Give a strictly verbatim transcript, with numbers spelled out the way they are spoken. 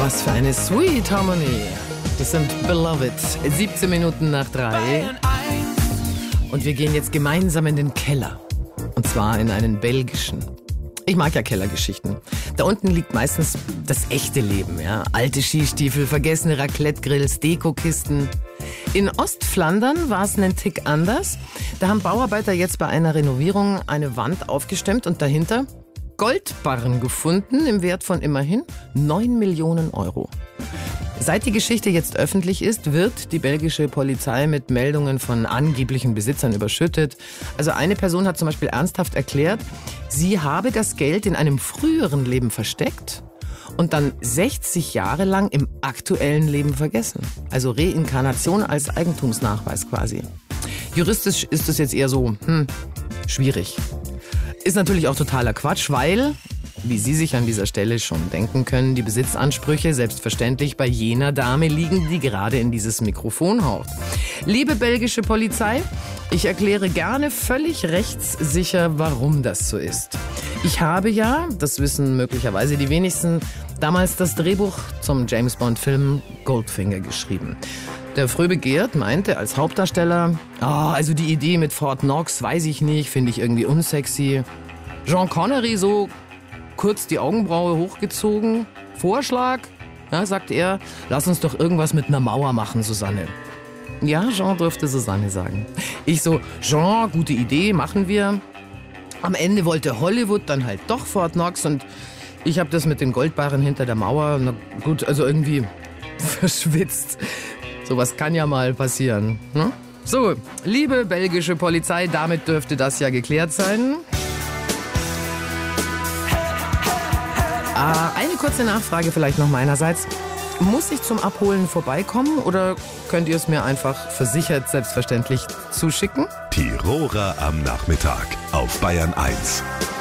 Was für eine Sweet Harmony. Das sind Beloved. siebzehn Minuten nach drei. Und wir gehen jetzt gemeinsam in den Keller. Und zwar in einen belgischen. Ich mag ja Kellergeschichten. Da unten liegt meistens das echte Leben. Ja? Alte Skistiefel, vergessene Raclette-Grills, Dekokisten. In Ostflandern war es einen Tick anders. Da haben Bauarbeiter jetzt bei einer Renovierung eine Wand aufgestemmt und dahinter Goldbarren gefunden im Wert von immerhin neun Millionen Euro. Seit die Geschichte jetzt öffentlich ist, wird die belgische Polizei mit Meldungen von angeblichen Besitzern überschüttet. Also eine Person hat zum Beispiel ernsthaft erklärt, sie habe das Geld in einem früheren Leben versteckt und dann sechzig Jahre lang im aktuellen Leben vergessen. Also Reinkarnation als Eigentumsnachweis quasi. Juristisch ist es jetzt eher so, hm, schwierig. Ist natürlich auch totaler Quatsch, weil, wie Sie sich an dieser Stelle schon denken können, die Besitzansprüche selbstverständlich bei jener Dame liegen, die gerade in dieses Mikrofon haucht. Liebe belgische Polizei, ich erkläre gerne völlig rechtssicher, warum das so ist. Ich habe ja, das wissen möglicherweise die wenigsten, damals das Drehbuch zum James-Bond-Film Goldfinger geschrieben. Der Fröbe Geert meinte als Hauptdarsteller, oh, also die Idee mit Fort Knox, weiß ich nicht, finde ich irgendwie unsexy. Sean Connery so kurz die Augenbraue hochgezogen. Vorschlag, ja, sagt er, lass uns doch irgendwas mit einer Mauer machen, Susanne. Ja, Jean durfte Susanne sagen. Ich so, Jean, gute Idee, machen wir. Am Ende wollte Hollywood dann halt doch Fort Knox und ich habe das mit den Goldbarren hinter der Mauer, na gut, also irgendwie verschwitzt. Sowas kann ja mal passieren. Ne? So, liebe belgische Polizei, damit dürfte das ja geklärt sein. Ah, eine kurze Nachfrage vielleicht noch meinerseits. Muss ich zum Abholen vorbeikommen oder könnt ihr es mir einfach versichert selbstverständlich zuschicken? Tiroler am Nachmittag auf Bayern eins.